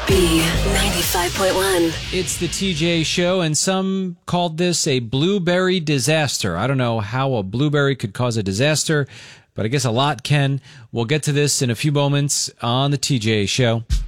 B95.1. It's the TJ Show, and some called this a blueberry disaster. I don't know how a blueberry could cause a disaster, but I guess a lot can. We'll get to this in a few moments on the TJ Show.